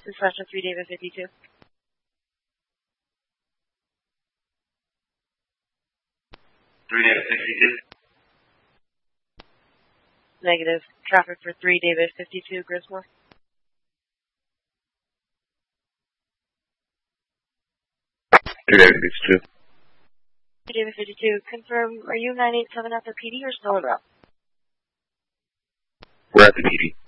Dispatch on 3 David 52. David 52. Negative. Traffic for 3 David 52, Griswold. 3 David 52. 3 David 52, confirm, are you 987 at the PD or still en route? We're at the PD.